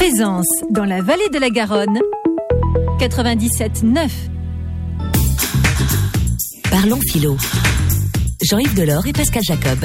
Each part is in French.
Présence dans la vallée de la Garonne, 97.9. Parlons philo. Jean-Yves Delors et Pascal Jacob.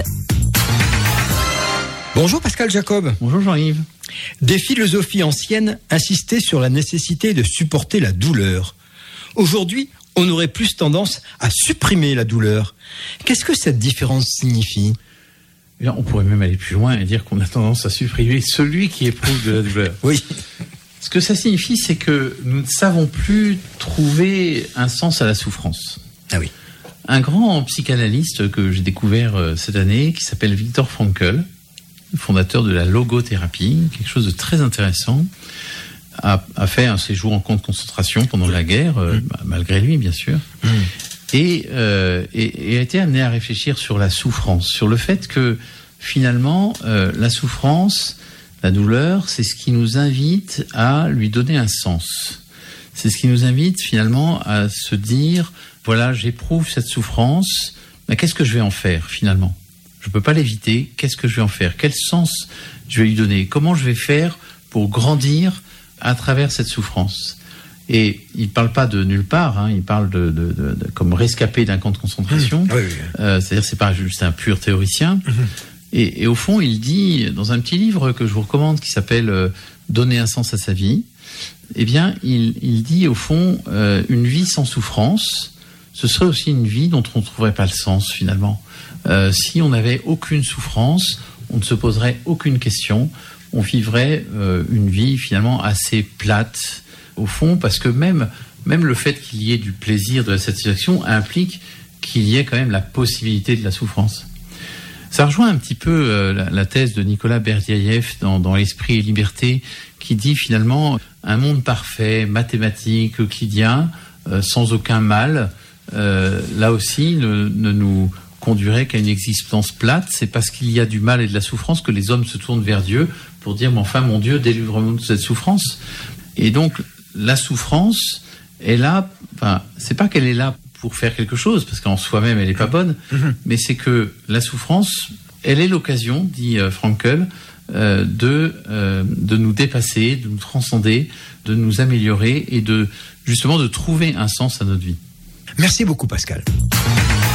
Bonjour Pascal Jacob. Bonjour Jean-Yves. Des philosophies anciennes insistaient sur la nécessité de supporter la douleur. Aujourd'hui, on aurait plus tendance à supprimer la douleur. Qu'est-ce que cette différence signifie ? On pourrait même aller plus loin et dire qu'on a tendance à supprimer celui qui éprouve de la douleur. Oui. Ce que ça signifie, c'est que nous ne savons plus trouver un sens à la souffrance. Ah oui. Un grand psychanalyste que j'ai découvert cette année, qui s'appelle Viktor Frankl, fondateur de la logothérapie, quelque chose de très intéressant, a fait un séjour en camp de concentration pendant la guerre, malgré lui bien sûr, et a été amené à réfléchir sur la souffrance, sur le fait que finalement la souffrance, la douleur, c'est ce qui nous invite à lui donner un sens. C'est ce qui nous invite finalement à se dire, voilà, j'éprouve cette souffrance, mais qu'est-ce que je vais en faire finalement ? Je ne peux pas l'éviter, qu'est-ce que je vais en faire ? Quel sens je vais lui donner ? Comment je vais faire pour grandir à travers cette souffrance ? Et il ne parle pas de nulle part, il parle de comme rescapé d'un camp de concentration, c'est-à-dire c'est pas juste un pur théoricien. Et au fond, il dit, dans un petit livre que je vous recommande qui s'appelle « Donner un sens à sa vie », eh bien, il dit au fond, une vie sans souffrance, ce serait aussi une vie dont on ne trouverait pas le sens finalement. Si on n'avait aucune souffrance, on ne se poserait aucune question, on vivrait une vie finalement assez plate, au fond, parce que même le fait qu'il y ait du plaisir, de la satisfaction, implique qu'il y ait quand même la possibilité de la souffrance. Ça rejoint un petit peu la thèse de Nicolas Berdyaev dans L'Esprit et Liberté, qui dit finalement un monde parfait, mathématique, euclidien, sans aucun mal, là aussi ne nous conduirait qu'à une existence plate. C'est parce qu'il y a du mal et de la souffrance que les hommes se tournent vers Dieu pour dire, mais enfin mon Dieu, délivre-nous de cette souffrance. Et donc la souffrance est là, enfin c'est pas qu'elle est là pour faire quelque chose, parce qu'en soi-même elle est pas bonne, mais c'est que la souffrance, elle est l'occasion, dit Frankl, de nous dépasser, de nous transcender, de nous améliorer et justement de trouver un sens à notre vie. Merci beaucoup Pascal.